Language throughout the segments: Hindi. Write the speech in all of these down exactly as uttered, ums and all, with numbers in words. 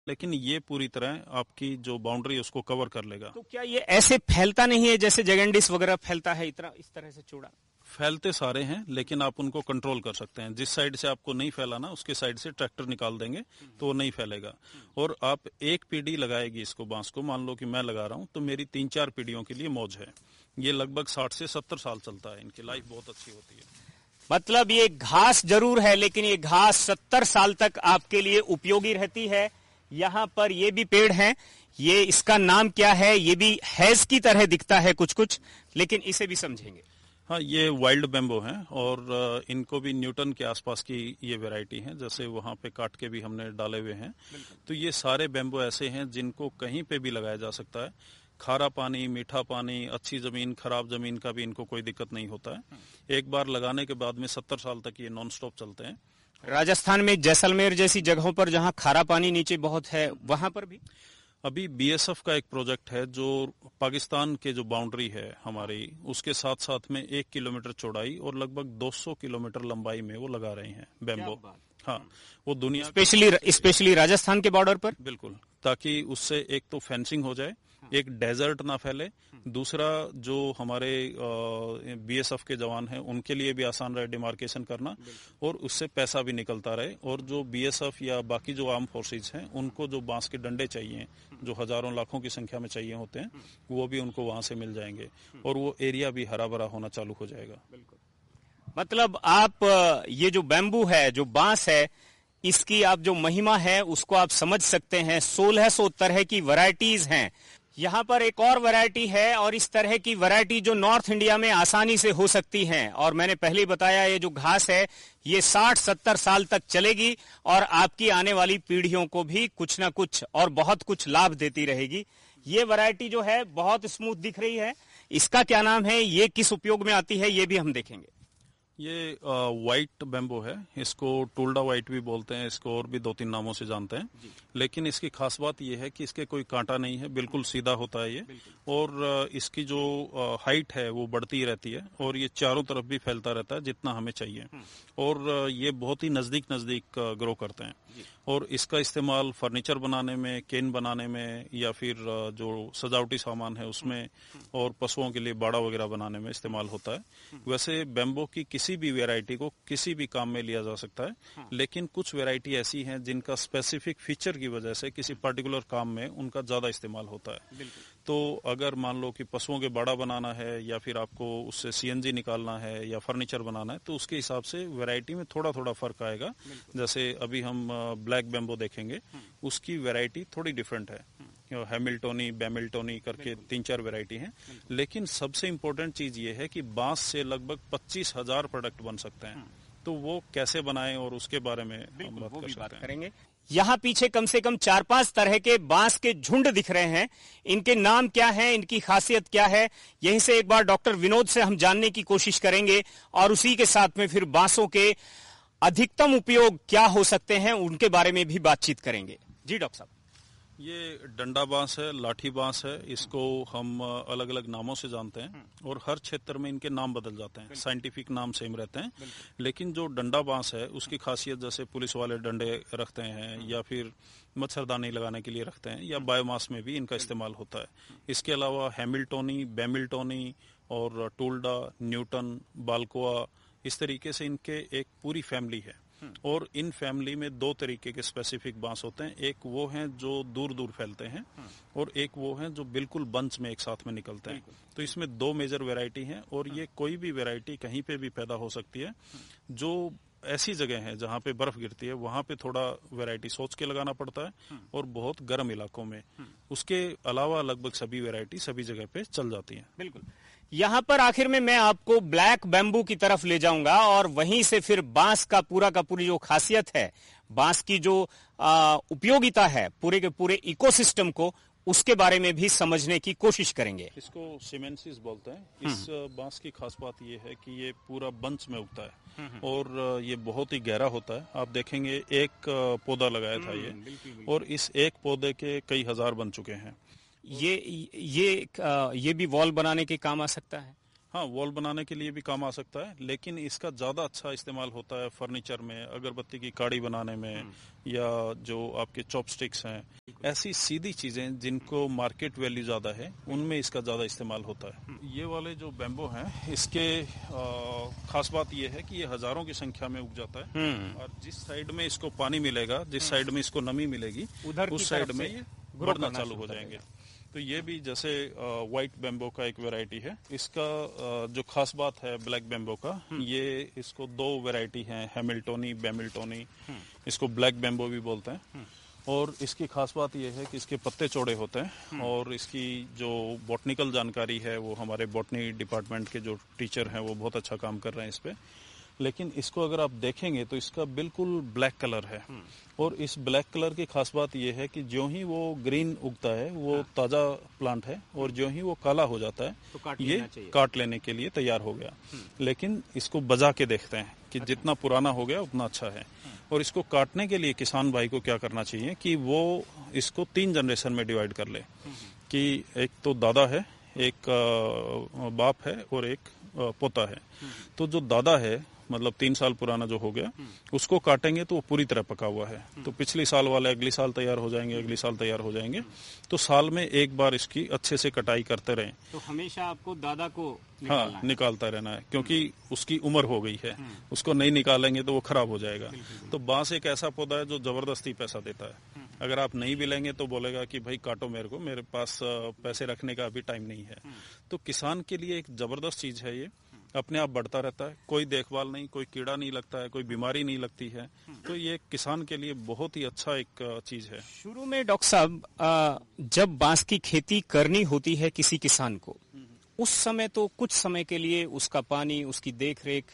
लेकिन ये पूरी तरह आपकी जो बाउंड्री है उसको कवर कर लेगा। तो क्या ये ऐसे फैलता नहीं है जैसे जगेंडिस वगैरह फैलता है इतना इस तरह से चौड़ा? फैलते सारे हैं, लेकिन आप उनको कंट्रोल कर सकते हैं। जिस साइड से आपको नहीं फैलाना उसके साइड से ट्रैक्टर निकाल देंगे तो वो नहीं फैलेगा। और आप एक पीढ़ी लगाएगी इसको, बांस को, मान लो कि मैं लगा रहा हूँ तो मेरी तीन चार पीढ़ियों के लिए मौज है। ये लगभग साठ से सत्तर साल चलता है, इनकी लाइफ बहुत अच्छी होती है। मतलब ये घास जरूर है लेकिन ये घास सत्तर साल तक आपके लिए उपयोगी रहती है। यहाँ पर ये भी पेड़ है, ये इसका नाम क्या है? ये भी हैज की तरह दिखता है कुछ कुछ, लेकिन इसे भी समझेंगे। हाँ, ये वाइल्ड बेम्बो हैं और इनको भी न्यूटन के आसपास की ये वैरायटी है। जैसे वहाँ पे काट के भी हमने डाले हुए हैं। तो ये सारे बेम्बो ऐसे हैं जिनको कहीं पे भी लगाया जा सकता है। खारा पानी, मीठा पानी, अच्छी जमीन, खराब जमीन का भी इनको कोई दिक्कत नहीं होता है। एक बार लगाने के बाद में सत्तर साल तक ये नॉन स्टॉप चलते हैं। राजस्थान में जैसलमेर जैसी जगहों पर जहाँ खारा पानी नीचे बहुत है, वहां पर भी अभी बीएसएफ का एक प्रोजेक्ट है जो पाकिस्तान के जो बाउंड्री है हमारी, उसके साथ साथ में एक किलोमीटर चौड़ाई और लगभग दो सौ किलोमीटर लंबाई में वो लगा रहे हैं बेम्बो। हाँ, वो दुनिया स्पेशली स्पेशली राजस्थान के बॉर्डर पर, बिल्कुल, ताकि उससे एक तो फेंसिंग हो जाए, एक डेजर्ट ना फैले, दूसरा जो हमारे बीएसएफ के जवान हैं उनके लिए भी आसान रहे डिमार्केशन करना, और उससे पैसा भी निकलता रहे। और जो बीएसएफ या बाकी जो आर्म फोर्सेज हैं उनको जो बांस के डंडे चाहिए, जो हजारों लाखों की संख्या में चाहिए होते हैं, वो भी उनको वहां से मिल जाएंगे और वो एरिया भी हरा भरा होना चालू हो जाएगा। मतलब आप ये जो बैम्बू है, जो बांस है, इसकी आप जो महिमा है उसको आप समझ सकते हैं। सोलह सौ तरह की वैरायटीज हैं। यहाँ पर एक और वैरायटी है और इस तरह की वैरायटी जो नॉर्थ इंडिया में आसानी से हो सकती हैं। और मैंने पहले ही बताया, ये जो घास है ये साठ सत्तर साल तक चलेगी और आपकी आने वाली पीढ़ियों को भी कुछ ना कुछ और बहुत कुछ लाभ देती रहेगी। ये वैरायटी जो है बहुत स्मूथ दिख रही है। इसका क्या नाम है, ये किस उपयोग में आती है, ये भी हम देखेंगे। ये व्हाइट बेम्बो है, इसको टूल्डा व्हाइट भी बोलते हैं, इसको और भी दो तीन नामों से जानते हैं। लेकिन इसकी खास बात ये है कि इसके कोई कांटा नहीं है, बिल्कुल सीधा होता है ये, और इसकी जो हाइट है वो बढ़ती रहती है और ये चारों तरफ भी फैलता रहता है जितना हमें चाहिए। और ये बहुत ही नजदीक नजदीक ग्रो करते हैं और इसका इस्तेमाल फर्नीचर बनाने में, केन बनाने में, या फिर जो सजावटी सामान है उसमें, और पशुओं के लिए बाड़ा वगैरह बनाने में इस्तेमाल होता है। वैसे बेम्बो की किसी भी वैरायटी को किसी भी काम में लिया जा सकता है, लेकिन कुछ वैरायटी ऐसी हैं जिनका स्पेसिफिक फीचर की वजह से किसी पर्टिकुलर काम में उनका ज्यादा इस्तेमाल होता है। तो अगर मान लो कि पशुओं के बाड़ा बनाना है या फिर आपको उससे सीएनजी निकालना है या फर्नीचर बनाना है, तो उसके हिसाब से वैरायटी में थोड़ा थोड़ा फर्क आएगा। जैसे अभी हम ब्लैक बेम्बो देखेंगे, उसकी वैरायटी थोड़ी डिफरेंट है। हैमिल्टोनी, बैमिल्टोनी करके तीन चार वैरायटी हैं। लेकिन सबसे इम्पोर्टेंट चीज ये है कि बांस से लगभग पच्चीस हजार प्रोडक्ट बन सकते हैं। तो वो कैसे बनाएं और उसके बारे में हम बात कर सकते हैं। करेंगे। यहाँ पीछे कम से कम चार पांच तरह के बांस के झुंड दिख रहे हैं। इनके नाम क्या है, इनकी खासियत क्या है, यहीं से एक बार डॉक्टर विनोद से हम जानने की कोशिश करेंगे और उसी के साथ में फिर बांसों के अधिकतम उपयोग क्या हो सकते हैं उनके बारे में भी बातचीत करेंगे। जी डॉक्टर साहब। ये डंडा बांस है, लाठी बांस है, इसको हम अलग अलग नामों से जानते हैं और हर क्षेत्र में इनके नाम बदल जाते हैं। साइंटिफिक नाम सेम रहते हैं, लेकिन जो डंडा बांस है उसकी खासियत, जैसे पुलिस वाले डंडे रखते हैं या फिर मच्छरदानी लगाने के लिए रखते हैं, या बायोमास में भी इनका इस्तेमाल होता है। इसके अलावा हैमिल्टोनी, बैमिल्टोनी और टूल्डा, न्यूटन, बाल्कोआ, इस तरीके से इनके एक पूरी फैमिली है। और इन फैमिली में दो तरीके के स्पेसिफिक बांस होते हैं। एक वो हैं जो दूर दूर फैलते हैं और एक वो हैं जो बिल्कुल बंच में एक साथ में निकलते हैं। तो इसमें दो मेजर वैरायटी हैं और ये कोई भी वैरायटी कहीं पे भी पैदा हो सकती है। जो ऐसी जगह है जहाँ पे बर्फ गिरती है वहां पे थोड़ा वैरायटी सोच के लगाना पड़ता है, और बहुत गर्म इलाकों में उसके अलावा लगभग सभी वैरायटी सभी जगह पे चल जाती है। बिल्कुल। यहाँ पर आखिर में मैं आपको ब्लैक बैम्बू की तरफ ले जाऊंगा और वहीं से फिर बांस का पूरा का पूरी जो खासियत है, बांस की जो आ, उपयोगिता है पूरे के पूरे इकोसिस्टम को, उसके बारे में भी समझने की कोशिश करेंगे। इसको सीमेंसिस बोलते हैं। इस बांस की खास बात यह है कि ये पूरा बंच में उगता है और ये बहुत ही गहरा होता है। आप देखेंगे एक पौधा लगाया था ये, और इस एक पौधे के कई हजार बन चुके हैं। ये ये ये भी वॉल बनाने के काम आ सकता है। हाँ, वॉल बनाने के लिए भी काम आ सकता है, लेकिन इसका ज़्यादा अच्छा इस्तेमाल होता है फर्नीचर में, अगरबत्ती की काड़ी बनाने में, या जो आपके चॉपस्टिक्स हैं, ऐसी सीधी चीज़ें जिनको मार्केट वैल्यू ज़्यादा है, उनमें इसका ज़्यादा इस्तेमाल होता है। ये वाले जो बैम्बो हैं, इसके आ, खास बात ये है कि ये हज़ारों की संख्या में उग जाता है, और जिस साइड में इसको पानी मिलेगा, जिस साइड में इसको नमी मिलेगी, उस साइड में ये बढ़ना चालू हो जाएंगे। तो ये भी जैसे व्हाइट बैम्बो का एक वैरायटी है। इसका आ, जो खास बात है ब्लैक बैम्बो का, ये इसको दो वैरायटी हैं, हैमिल्टोनी, बैमिल्टोनी, इसको ब्लैक बैम्बो भी बोलते हैं। और इसकी खास बात यह है कि इसके पत्ते चौड़े होते हैं, और इसकी जो बॉटनिकल जानकारी है वो हमारे बॉटनी डिपार्टमेंट के जो टीचर हैं वो बहुत अच्छा काम कर रहे हैं इस पे। लेकिन इसको अगर आप देखेंगे तो इसका बिल्कुल ब्लैक कलर है, और इस ब्लैक कलर की खास बात यह है कि जो ही वो ग्रीन उगता है वो हाँ। ताज़ा प्लांट है, और जो ही वो काला हो जाता है तो काट ये काट लेने के लिए तैयार हो गया। लेकिन इसको बजा के देखते हैं कि अच्छा। जितना पुराना हो गया उतना अच्छा है। और इसको काटने के लिए किसान भाई को क्या करना चाहिए कि वो इसको तीन जनरेशन में डिवाइड कर ले, कि एक तो दादा है, एक बाप है, और एक पोता है। तो जो दादा है, मतलब तीन साल पुराना जो हो गया, उसको काटेंगे तो वो पूरी तरह पका हुआ है, तो पिछले साल वाले अगली साल तैयार हो जाएंगे, अगली साल तैयार हो जाएंगे। तो साल में एक बार इसकी अच्छे से कटाई करते रहें। तो हमेशा आपको दादा को हाँ निकालता रहना है, क्योंकि उसकी उम्र हो गई है, उसको नहीं निकालेंगे तो वो खराब हो जाएगा। तो बांस एक ऐसा पौधा है जो जबरदस्ती पैसा देता है। अगर आप नहीं भी लेंगे तो बोलेगा कि भाई काटो मेरे को, मेरे पास पैसे रखने का अभी टाइम नहीं है। तो किसान के लिए एक जबरदस्त चीज है ये, अपने आप बढ़ता रहता है, कोई देखभाल नहीं, कोई कीड़ा नहीं लगता है, कोई बीमारी नहीं लगती है। तो ये किसान के लिए बहुत ही अच्छा एक चीज है। शुरू में डॉक्टर साहब जब बांस की खेती करनी होती है किसी किसान को, उस समय तो कुछ समय के लिए उसका पानी, उसकी देख रेख,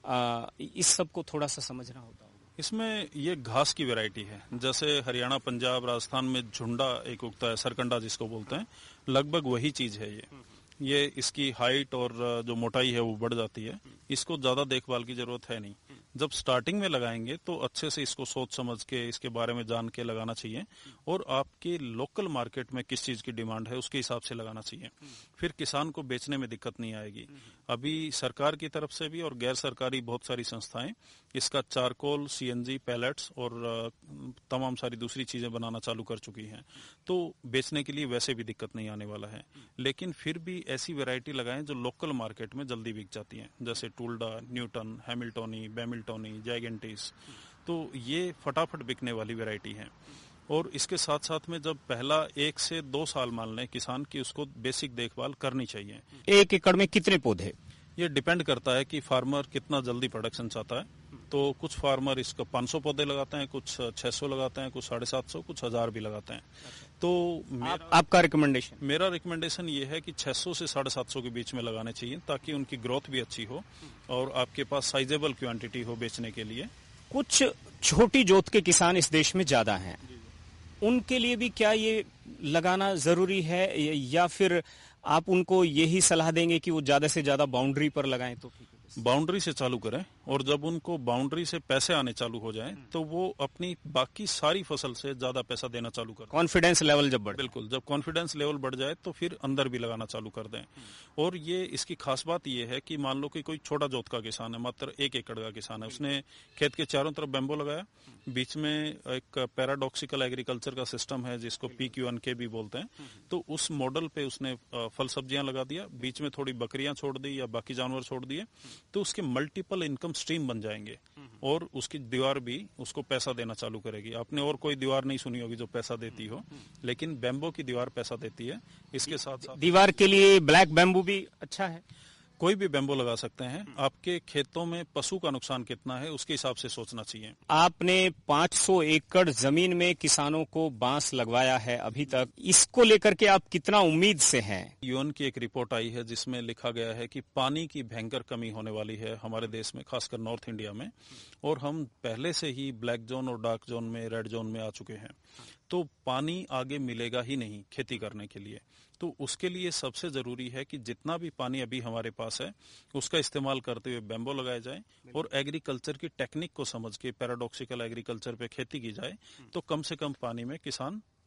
इस सब को थोड़ा सा समझना होता है। इसमें ये घास की वैरायटी है, जैसे हरियाणा, पंजाब, राजस्थान में झुंडा एक उगता है, सरकंडा जिसको बोलते हैं, लगभग वही चीज है ये। ये इसकी हाइट और जो मोटाई है वो बढ़ जाती है, इसको ज्यादा देखभाल की जरूरत है नहीं। जब स्टार्टिंग में लगाएंगे तो अच्छे से इसको सोच समझ के, इसके बारे में जान के लगाना चाहिए, और आपके लोकल मार्केट में किस चीज की डिमांड है उसके हिसाब से लगाना चाहिए। फिर किसान को बेचने में दिक्कत नहीं आएगी। अभी सरकार की तरफ से भी और गैर सरकारी बहुत सारी संस्थाएं इसका चारकोल, सीएनजी, पैलेट्स और तमाम सारी दूसरी चीजें बनाना चालू कर चुकी हैं। तो बेचने के लिए वैसे भी दिक्कत नहीं आने वाला है। लेकिन फिर भी ऐसी वैरायटी लगाएं जो लोकल मार्केट में जल्दी बिक जाती हैं, जैसे टूल्डा, न्यूटन, हैमिल्टोनी, बैमिल्टोनी, जैगेंटिस। तो ये फटाफट बिकने वाली वैरायटी है। और इसके साथ साथ में जब पहला एक से दो साल मान लें किसान की, उसको बेसिक देखभाल करनी चाहिए। एक एकड़ में कितने पौधे? ये डिपेंड करता है कि फार्मर कितना जल्दी प्रोडक्शन चाहता है। तो कुछ फार्मर इसका पाँच सौ पौधे लगाते हैं, कुछ छह सौ लगाते हैं, कुछ साढ़े सात सौ, कुछ हजार भी लगाते हैं। तो मेरा, आपका रिकमेंडेशन? मेरा रिकमेंडेशन ये है कि छह सौ से साढ़े सात सौ के बीच में लगाने चाहिए, ताकि उनकी ग्रोथ भी अच्छी हो और आपके पास साइजेबल क्वांटिटी हो बेचने के लिए। कुछ छोटी जोत के किसान इस देश में ज्यादा हैं, उनके लिए भी क्या ये लगाना जरूरी है, या फिर आप उनको यही सलाह देंगे कि वो ज्यादा से ज्यादा बाउंड्री पर लगाएं? तो बाउंड्री से चालू करें, और जब उनको बाउंड्री से पैसे आने चालू हो जाएं तो वो अपनी बाकी सारी फसल से ज्यादा पैसा देना चालू करें। कॉन्फिडेंस लेवल जब बढ़े, बिल्कुल, जब कॉन्फिडेंस लेवल बढ़ जाए तो फिर अंदर भी लगाना चालू कर दें। और ये इसकी खास बात ये है कि मान लो कि कोई छोटा जोत का किसान है, मात्र एक एकड़ का किसान है, उसने खेत के चारों तरफ बैम्बो लगाया, बीच में एक पैराडॉक्सिकल एग्रीकल्चर का सिस्टम है जिसको पी क्यू एन के भी बोलते हैं। तो उस मॉडल पे उसने फल सब्जियां लगा दिया, बीच में थोड़ी बकरियां छोड़ दी या बाकी जानवर छोड़ दिए, तो उसके मल्टीपल इनकम स्ट्रीम बन जाएंगे, और उसकी दीवार भी उसको पैसा देना चालू करेगी। आपने और कोई दीवार नहीं सुनी होगी जो पैसा देती हो, लेकिन बैम्बो की दीवार पैसा देती है। इसके साथ साथ दीवार के लिए ब्लैक बैम्बू भी अच्छा है। कोई भी बैम्बो लगा सकते हैं। आपके खेतों में पशु का नुकसान कितना है उसके हिसाब से सोचना चाहिए। आपने पाँच सौ एकड़ जमीन में किसानों को बांस लगवाया है अभी तक, इसको लेकर के आप कितना उम्मीद से हैं? यूएन की एक रिपोर्ट आई है जिसमें लिखा गया है कि पानी की भयंकर कमी होने वाली है हमारे देश में, खासकर नॉर्थ इंडिया में, और हम पहले से ही ब्लैक जोन और डार्क जोन में, रेड जोन में आ चुके हैं। तो पानी आगे मिलेगा ही नहीं खेती करने के लिए। तो उसके लिए सबसे जरूरी है कि जितना भी पानी अभी हमारे पास है उसका इस्तेमाल करते हुए बैम्बो लगाए जाए, और एग्रीकल्चर की टेक्निक को समझ के पैराडॉक्सिकल एग्रीकल्चर पे खेती की जाए, तो कम से कम पानी में किसान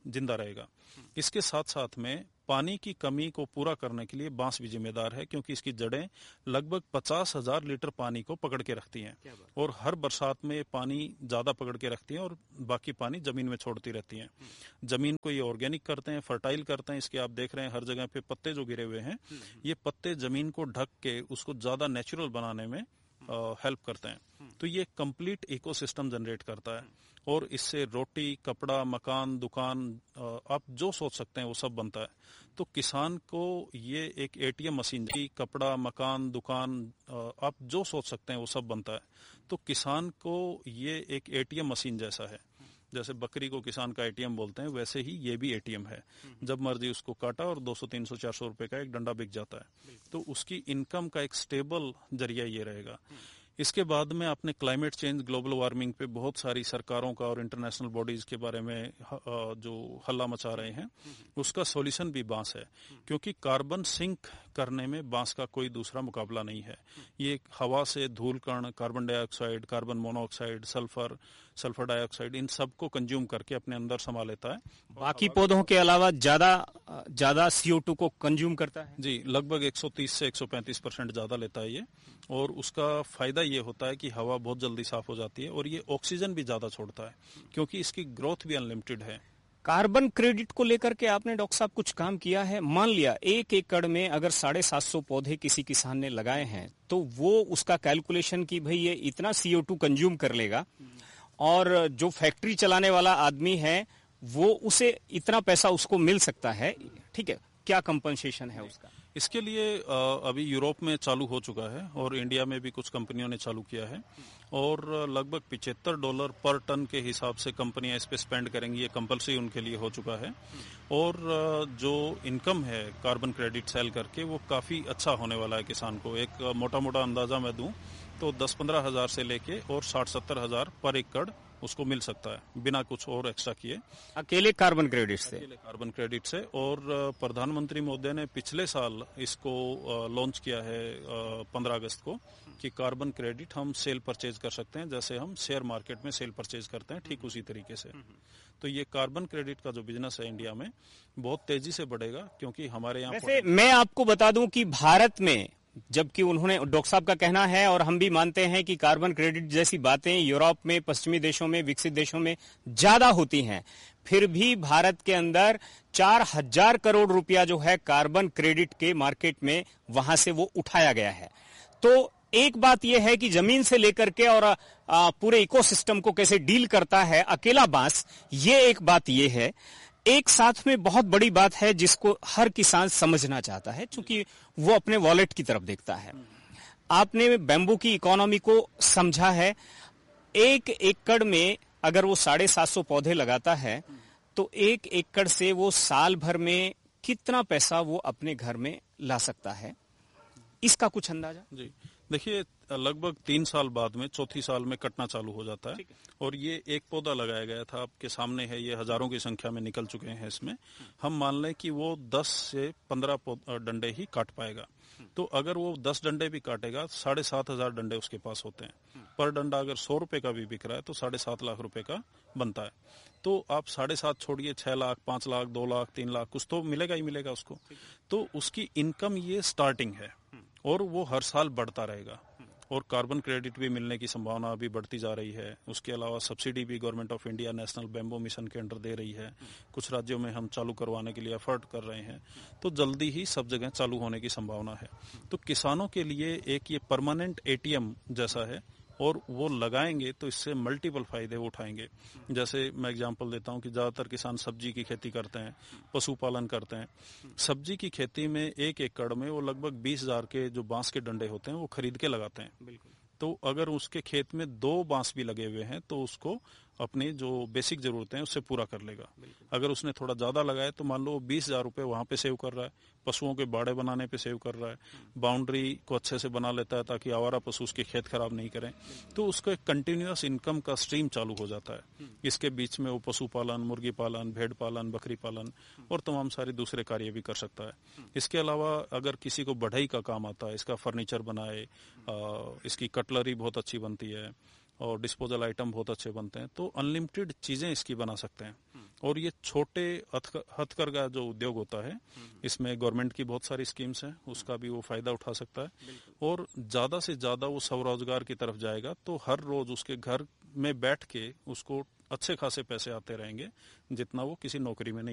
जिंदा रहेगा। इसके साथ साथ में पानी की कमी को पूरा करने के लिए बांस भी जिम्मेदार है, क्योंकि इसकी जड़ें लगभग पचास हजार लीटर पानी को पकड़ के रखती हैं और हर बरसात में पानी ज्यादा पकड़ के रखती हैं और बाकी पानी जमीन में छोड़ती रहती हैं। जमीन को ये ऑर्गेनिक करते हैं, फर्टाइल करते हैं। इसके आप देख रहे हैं हर जगह पे पत्ते जो गिरे हुए हैं, ये पत्ते जमीन को ढक के उसको ज्यादा नेचुरल बनाने में हेल्प करते हैं। तो ये कंप्लीट इकोसिस्टम जनरेट करता है और इससे रोटी, कपड़ा, मकान, दुकान, आप जो सोच सकते हैं वो सब बनता है। तो किसान को ये एक एटीएम मशीन की कपड़ा, मकान, दुकान, आप जो सोच सकते हैं वो सब बनता है। तो किसान को ये एक एटीएम मशीन जैसा है। जैसे बकरी को किसान का एटीएम बोलते हैं, वैसे ही ये भी एटीएम है। जब मर्जी उसको काटा और दो सौ, तीन सौ, चार सौ रुपए का एक डंडा बिक जाता है। तो उसकी इनकम का एक स्टेबल जरिया ये रहेगा। इसके बाद में आपने क्लाइमेट चेंज, ग्लोबल वार्मिंग पे बहुत सारी सरकारों का और इंटरनेशनल बॉडीज के बारे में जो हल्ला मचा रहे हैं, उसका सॉल्यूशन भी बांस है, क्योंकि कार्बन सिंक करने में बांस का कोई दूसरा मुकाबला नहीं है। ये हवा से धूल कण, carbon dioxide, carbon monoxide, sulphur, sulphur dioxide, इन सबको कंज्यूम करके अपने अंदर समा लेता है। बाकी पौधों के अलावा ज्यादा ज्यादा सीओ टू को कंज्यूम करता है। जी, लगभग एक सौ तीस से एक सौ पैंतीस परसेंट ज्यादा लेता है ये। और उसका फायदा ये होता है कि हवा बहुत जल्दी साफ हो जाती है और ये ऑक्सीजन भी ज्यादा छोड़ता है, क्योंकि इसकी ग्रोथ भी अनलिमिटेड है। कार्बन क्रेडिट को लेकर के आपने डॉक्टर साहब कुछ काम किया है? मान लिया एक एकड़ में अगर साढ़े सात सौ पौधे किसी किसान ने लगाए हैं, तो वो उसका कैलकुलेशन कि भाई ये इतना सीओ टू कंज्यूम कर लेगा, और जो फैक्ट्री चलाने वाला आदमी है वो उसे इतना पैसा उसको मिल सकता है, ठीक है, क्या कंपनसेशन है उसका? इसके लिए अभी यूरोप में चालू हो चुका है और इंडिया में भी कुछ कंपनियों ने चालू किया है, और लगभग पिछहत्तर डॉलर पर टन के हिसाब से कंपनियां इस पे स्पेंड करेंगी। ये कंपल्सरी उनके लिए हो चुका है। और जो इनकम है कार्बन क्रेडिट सेल करके, वो काफी अच्छा होने वाला है किसान को। एक मोटा मोटा अंदाजा मैं दूं तो दस पंद्रह हजार से लेके और साठ सत्तर हजार पर एकड़ उसको मिल सकता है, बिना कुछ और एक्स्ट्रा किए, अकेले कार्बन क्रेडिट से। अकेले कार्बन क्रेडिट से। और प्रधानमंत्री मोदी ने पिछले साल इसको लॉन्च किया है पंद्रह अगस्त को, कि कार्बन क्रेडिट हम सेल परचेज कर सकते हैं, जैसे हम शेयर मार्केट में सेल परचेज करते हैं, ठीक उसी तरीके से। तो ये कार्बन क्रेडिट का जो बिजनेस है इंडिया में बहुत तेजी से बढ़ेगा, क्योंकि हमारे यहाँ वैसे मैं आपको बता दूं कि भारत में, जबकि उन्होंने, डॉक्टर साहब का कहना है और हम भी मानते हैं कि कार्बन क्रेडिट जैसी बातें यूरोप में, पश्चिमी देशों में, विकसित देशों में ज्यादा होती हैं, फिर भी भारत के अंदर चार हजार करोड़ रुपया जो है कार्बन क्रेडिट के मार्केट में, वहां से वो उठाया गया है। तो एक बात यह है कि जमीन से लेकर के और आ, पूरे इकोसिस्टम को कैसे डील करता है अकेला बांस, ये एक बात ये है। एक साथ में बहुत बड़ी बात है जिसको हर किसान समझना चाहता है, क्योंकि वो अपने वॉलेट की तरफ देखता है। आपने बैम्बू की इकोनॉमी को समझा है। एक एकड़ में अगर वो साढ़े सात सौ पौधे लगाता है, तो एक एकड़ से वो साल भर में कितना पैसा वो अपने घर में ला सकता है, इसका कुछ अंदाजा? जी देखिए, लगभग तीन साल बाद में चौथी साल में कटना चालू हो जाता है। और ये एक पौधा लगाया गया था, आपके सामने है, ये हजारों की संख्या में निकल चुके हैं इसमें। हम मान लें कि वो दस से पंद्रह डंडे ही काट पाएगा। तो अगर वो दस डंडे भी काटेगा, साढ़े सात हजार डंडे उसके पास होते हैं। पर डंडा अगर सौ रुपए का भी बिक रहा है तो साढ़े सात लाख रुपए का बनता है। तो आप साढ़े सात छोड़िए, छह लाख, पांच लाख, दो लाख, तीन लाख, कुछ तो मिलेगा ही मिलेगा उसको। तो उसकी इनकम ये स्टार्टिंग है और वो हर साल बढ़ता रहेगा। और कार्बन क्रेडिट भी मिलने की संभावना अभी बढ़ती जा रही है। उसके अलावा सब्सिडी भी government of India national bamboo mission के अंडर दे रही है। कुछ राज्यों में हम चालू करवाने के लिए एफर्ट कर रहे हैं, तो जल्दी ही सब जगह चालू होने की संभावना है। तो किसानों के लिए एक ये परमानेंट एटीएम जैसा है, और वो लगाएंगे तो इससे मल्टीपल फायदे उठाएंगे। जैसे मैं एग्जांपल देता हूं कि ज्यादातर किसान सब्जी की खेती करते हैं, पशुपालन करते हैं। सब्जी की खेती में एक एकड़ में वो लगभग बीस हजार के जो बांस के डंडे होते हैं वो खरीद के लगाते हैं। बिल्कुल। तो अगर उसके खेत में दो बांस भी लगे हुए हैं तो उसको अपनी जो बेसिक जरूरतें हैं उससे पूरा कर लेगा। अगर उसने थोड़ा ज्यादा लगाया तो मान लो वो बीस हजार रुपये वहां पे सेव कर रहा है, पशुओं के बाड़े बनाने पे सेव कर रहा है, बाउंड्री को अच्छे से बना लेता है ताकि आवारा पशु उसके खेत खराब नहीं करें। तो उसका एक कंटिन्यूअस इनकम का स्ट्रीम चालू हो जाता है। इसके बीच में वो पशुपालन, मुर्गी पालन, भेड़ पालन, बकरी पालन और तमाम सारे दूसरे कार्य भी कर सकता है। इसके अलावा अगर किसी को बढ़ई का काम आता है, इसका फर्नीचर बनाए, इसकी कटलरी बहुत अच्छी बनती है, और डिस्पोजल आइटम बहुत अच्छे बनते हैं। तो अनलिमिटेड चीजें इसकी बना सकते हैं। और ये छोटे हथकरघा जो उद्योग होता है, इसमें गवर्नमेंट की बहुत सारी स्कीम्स हैं, उसका भी वो फायदा उठा सकता है और ज्यादा से ज्यादा वो स्वरोजगार की तरफ जाएगा। तो हर रोज उसके घर में बैठ के उसको अच्छे खासे पैसे आते रहेंगे, जितना वो किसी नौकरी में नहीं